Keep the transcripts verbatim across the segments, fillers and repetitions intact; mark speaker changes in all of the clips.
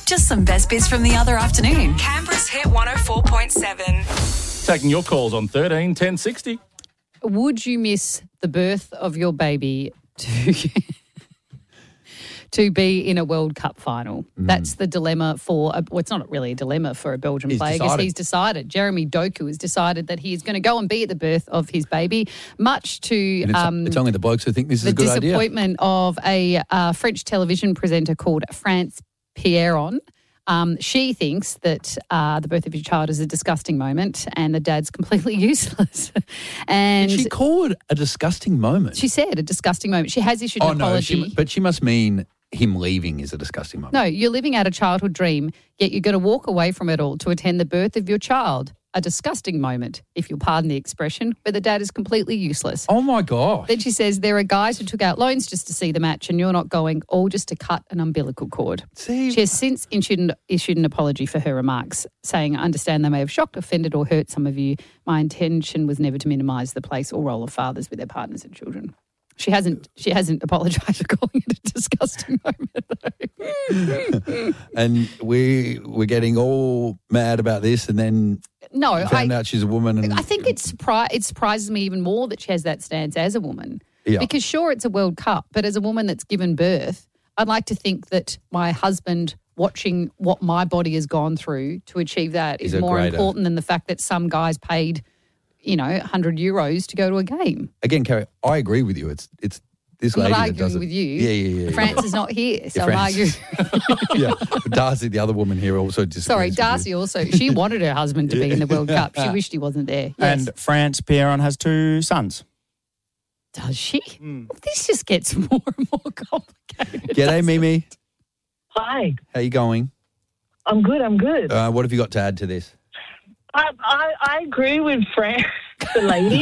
Speaker 1: just some best bits from the other afternoon.
Speaker 2: Canberra's Hit one oh four point seven.
Speaker 3: Taking your calls on thirteen ten sixty.
Speaker 4: Would you miss the birth of your baby to to be in a World Cup final? Mm. That's the dilemma for, a, well, it's not really a dilemma for a Belgian
Speaker 5: he's
Speaker 4: player
Speaker 5: decided.
Speaker 4: because he's decided. Jeremy Doku has decided that he is going to go and be at the birth of his baby, much to
Speaker 5: it's,
Speaker 4: um,
Speaker 5: it's only the blokes who think this is a good idea.
Speaker 4: The disappointment of a uh, French television presenter called France Pierron. Um, she thinks that uh, the birth of your child is a disgusting moment and the dad's completely useless. And
Speaker 5: Did she call it a disgusting moment?
Speaker 4: She said a disgusting moment. She has issued
Speaker 5: oh,
Speaker 4: an
Speaker 5: no,
Speaker 4: apology.
Speaker 5: she, but she must mean him leaving is a disgusting moment.
Speaker 4: No, you're living out a childhood dream, yet you're going to walk away from it all to attend the birth of your child. A disgusting moment, if you'll pardon the expression, where the dad is completely useless.
Speaker 5: Oh, my gosh.
Speaker 4: Then she says there are guys who took out loans just to see the match and you're not going, all just to cut an umbilical cord.
Speaker 5: See?
Speaker 4: She has since issued an, issued an apology for her remarks, saying, I understand they may have shocked, offended or hurt some of you. My intention was never to minimise the place or role of fathers with their partners and children. She hasn't She hasn't apologised for calling it a disgusting moment, though.
Speaker 5: And we, we're getting all mad about this and then...
Speaker 4: No,
Speaker 5: found
Speaker 4: I,
Speaker 5: out she's a woman. And
Speaker 4: I think it's surpri- it surprises me even more that she has that stance as a woman.
Speaker 5: Yeah.
Speaker 4: Because sure, it's a World Cup, but as a woman that's given birth, I'd like to think that my husband watching what my body has gone through to achieve that is
Speaker 5: He's a
Speaker 4: more
Speaker 5: greater-
Speaker 4: important than the fact that some guys paid, you know, one hundred euros to go to a game.
Speaker 5: Again, Carrie, I agree with you. It's it's this
Speaker 4: I'm
Speaker 5: lady
Speaker 4: not
Speaker 5: that
Speaker 4: arguing
Speaker 5: does it.
Speaker 4: with you.
Speaker 5: Yeah, yeah, yeah.
Speaker 4: France is not here, so I'm
Speaker 5: France-
Speaker 4: arguing.
Speaker 5: yeah, but Darcy, the other woman here, also disagrees
Speaker 4: Sorry,
Speaker 5: with
Speaker 4: Darcy
Speaker 5: you.
Speaker 4: also, she wanted her husband to be in the World Cup. She wished he wasn't there. Yes.
Speaker 6: And France Pierron has two sons.
Speaker 4: Does she? Mm. This just gets more and more complicated.
Speaker 5: G'day, Mimi.
Speaker 7: Hi.
Speaker 5: How you going?
Speaker 7: I'm good, I'm good.
Speaker 5: Uh, what have you got to add to this?
Speaker 7: I, I, I agree with Fran, the lady.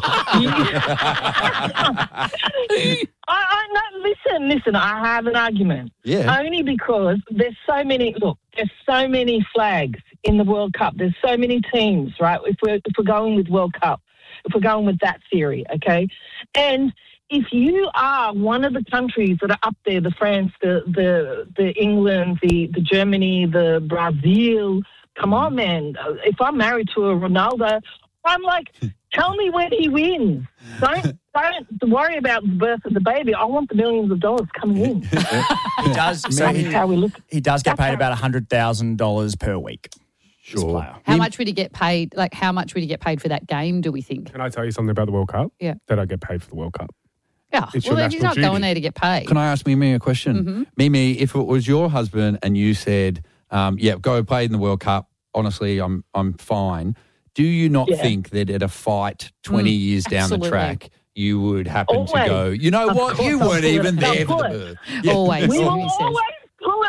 Speaker 7: I, I no, listen, listen. I have an argument.
Speaker 5: Yeah.
Speaker 7: Only because there's so many. Look, there's so many flags in the World Cup. There's so many teams, right? If we're if we're going with World Cup, if we're going with that theory, okay, and. If you are one of the countries that are up there, the France, the the, the England, the, the Germany, the Brazil, come on, man. If I'm married to a Ronaldo, I'm like, tell me when he wins. Don't don't worry about the birth of the baby. I want the millions of dollars coming in.
Speaker 6: He does. So
Speaker 7: That's
Speaker 6: he,
Speaker 7: how we look.
Speaker 6: he does get
Speaker 7: That's
Speaker 6: paid
Speaker 7: how-
Speaker 6: about one hundred thousand dollars per week.
Speaker 5: Sure.
Speaker 4: How much would he get paid? Like, how much would he get paid for that game, do we think?
Speaker 8: Can I tell you something about the World Cup?
Speaker 4: Yeah.
Speaker 8: That I get paid for the World Cup.
Speaker 4: Yeah.
Speaker 8: It's your
Speaker 4: Well, he's
Speaker 8: national
Speaker 4: not
Speaker 8: duty.
Speaker 4: going there to get paid.
Speaker 5: Can I ask Mimi a question?
Speaker 4: Mm-hmm.
Speaker 5: Mimi, if it was your husband and you said, um, yeah, go play in the World Cup, honestly, I'm I'm fine. Do you not
Speaker 7: Yeah.
Speaker 5: think that at a fight twenty
Speaker 4: Mm,
Speaker 5: years down
Speaker 4: absolutely.
Speaker 5: the track, you would happen to
Speaker 7: Always.
Speaker 5: go, you know
Speaker 7: Of
Speaker 5: what,
Speaker 7: course
Speaker 5: you
Speaker 7: I'll
Speaker 5: weren't
Speaker 7: pull it.
Speaker 5: even
Speaker 7: I'll
Speaker 5: there for
Speaker 7: pull
Speaker 5: the
Speaker 7: it.
Speaker 5: birth. Yeah.
Speaker 4: Always.
Speaker 7: We will
Speaker 4: he says.
Speaker 7: always pull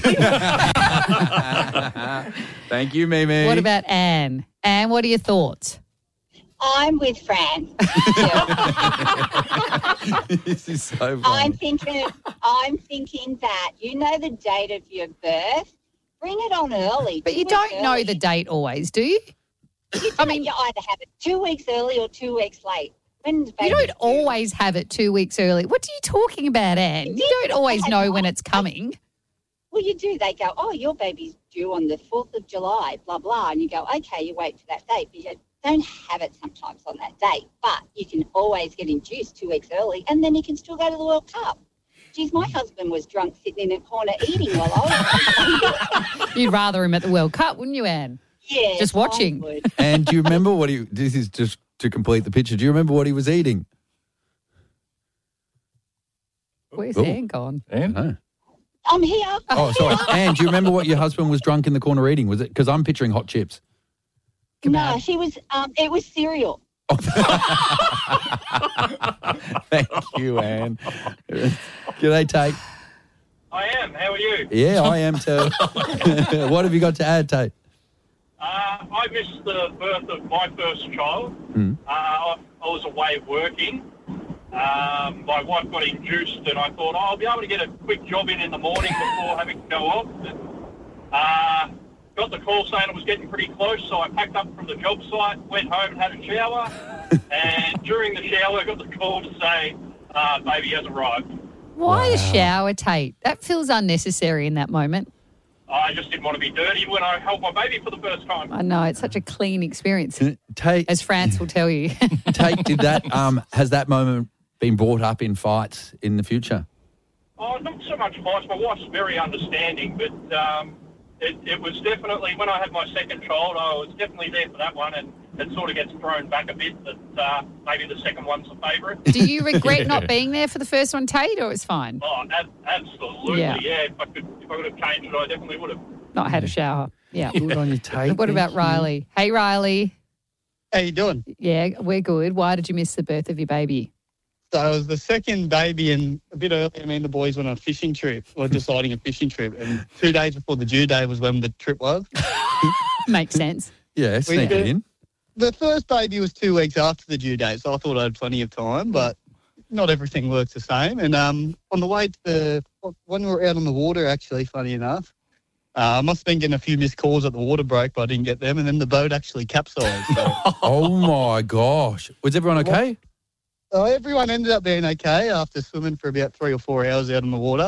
Speaker 7: it.
Speaker 5: Thank you, Mimi.
Speaker 4: What about Anne? Anne, what are your thoughts?
Speaker 9: I'm with Fran.
Speaker 5: This is so
Speaker 9: I'm
Speaker 5: funny.
Speaker 9: thinking. I'm thinking that you know the date of your birth. Bring it on early.
Speaker 4: But
Speaker 9: two
Speaker 4: you
Speaker 9: weeks
Speaker 4: don't know
Speaker 9: early.
Speaker 4: the date always, do you?
Speaker 9: You
Speaker 4: I
Speaker 9: I
Speaker 4: mean-
Speaker 9: mean, you either have it two weeks early or two weeks late. When the
Speaker 4: You
Speaker 9: baby's
Speaker 4: don't
Speaker 9: due.
Speaker 4: always have it two weeks early. What are you talking about, Anne? You don't always
Speaker 9: I
Speaker 4: know
Speaker 9: know.
Speaker 4: when it's coming.
Speaker 9: Well, you do. They go, oh, your baby's due on the fourth of July, blah, blah. And you go, okay, you wait for that date. But you don't have it sometimes on that date. But you can always get induced two weeks early and then you can still go to the World Cup. Geez, my husband was drunk sitting in a corner eating while I was
Speaker 4: You'd rather him at the World Cup, wouldn't you, Anne?
Speaker 9: Yeah,
Speaker 4: Just watching.
Speaker 9: I would.
Speaker 5: And do you remember what he, this is just to complete the picture, do you remember what he was eating?
Speaker 4: Where's
Speaker 5: Ooh.
Speaker 4: Anne gone?
Speaker 3: And
Speaker 5: No.
Speaker 9: I'm here.
Speaker 5: Oh, sorry. Anne, do you remember what your husband was drunk in the corner eating? Was it, because I'm picturing hot chips.
Speaker 9: No, she was, um, it was cereal.
Speaker 5: Thank you, Anne. G'day, Tate.
Speaker 10: I am. How are you?
Speaker 5: Yeah, I am too. What have you got to add, Tate?
Speaker 10: Uh, I missed the birth of my first child.
Speaker 5: Mm.
Speaker 10: Uh, I, I was away working. Um, my wife got induced, and I thought, oh, I'll be able to get a quick job in in the morning before having to go off. And, uh, got the call saying it was getting pretty close, so I packed up from the job site, went home and had a shower. And during the shower, I got the call to say, uh, baby has arrived.
Speaker 4: Why
Speaker 5: Wow.
Speaker 4: a shower, Tate? That feels unnecessary in that moment.
Speaker 10: Oh, I just didn't want to be dirty when I held my baby for the first time.
Speaker 4: I know, it's such a clean experience,
Speaker 5: Tate,
Speaker 4: as France will tell you.
Speaker 5: Tate, did that, um, has that moment been brought up in fights in the future?
Speaker 10: Oh, not so much fights. My wife's very understanding, but um, it, it was definitely, when I had my second child, I was definitely there for that one, and it sort of gets thrown back a bit that uh, maybe the second one's a favourite.
Speaker 4: Do you regret not being there for the first one, Tate, or it's fine?
Speaker 10: Oh, ab- absolutely,
Speaker 4: Yeah.
Speaker 10: yeah. If I could, if I could have changed it, I definitely would have.
Speaker 4: Not had a shower. Yeah.
Speaker 5: Good on you, Tate.
Speaker 4: What about Riley? Hey, Riley.
Speaker 11: How you doing?
Speaker 4: Yeah, we're good. Why did you miss the birth of your baby?
Speaker 11: So it was the second baby, and a bit earlier, me and the boys went on a fishing trip, or deciding a fishing trip, and two days before the due day was when the trip was.
Speaker 4: Makes sense.
Speaker 5: Yeah, sneak it in.
Speaker 11: The first baby was two weeks after the due date, so I thought I had plenty of time, but not everything works the same. And um, on the way to the, when we were out on the water, actually, funny enough, uh, I must have been getting a few missed calls at the water break, but I didn't get them, and then the boat actually capsized. So.
Speaker 5: Oh, my gosh. Was everyone okay?
Speaker 11: So everyone ended up being okay after swimming for about three or four hours out on the water.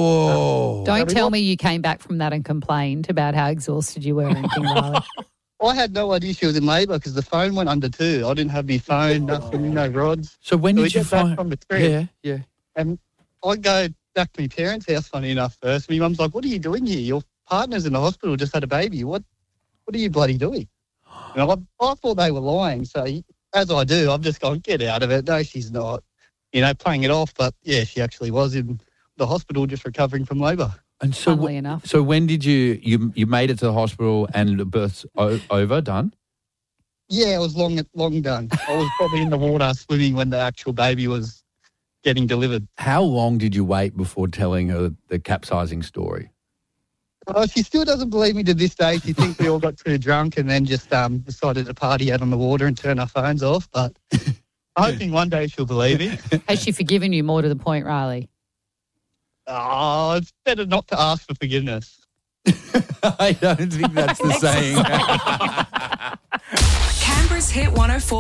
Speaker 5: Whoa.
Speaker 4: Don't tell me you came back from that and complained about how exhausted you were and anything, Riley.
Speaker 11: I had no idea she was in labour because the phone went under too. I didn't have my phone, nothing, no rods.
Speaker 5: So when
Speaker 11: So
Speaker 5: did
Speaker 11: we
Speaker 5: you
Speaker 11: get back
Speaker 5: find...
Speaker 11: from the trip.
Speaker 5: Yeah, yeah.
Speaker 11: And I go back to my parents' house, funny enough, first. My mum's like, what are you doing here? Your partner's in the hospital, just had a baby. What What are you bloody doing? And I, I thought they were lying. So as I do, I've just gone, get out of it. No, she's not. You know, playing it off. But, yeah, she actually was in the hospital just recovering from labour.
Speaker 5: And so,
Speaker 4: Funnily enough.
Speaker 5: So when did you, you, you made it to the hospital and the birth's o- over, done?
Speaker 11: Yeah, it was long, long done. I was probably in the water swimming when the actual baby was getting delivered.
Speaker 5: How long did you wait before telling her the capsizing story?
Speaker 11: Uh, she still doesn't believe me to this day. She thinks we all got too drunk and then just um, decided to party out on the water and turn our phones off. But I'm hoping one day she'll believe me.
Speaker 4: Has she forgiven you, more to the point, Riley?
Speaker 11: Oh, it's better not to ask for forgiveness.
Speaker 5: I don't think that's the saying.
Speaker 2: Canberra's Hit one oh four.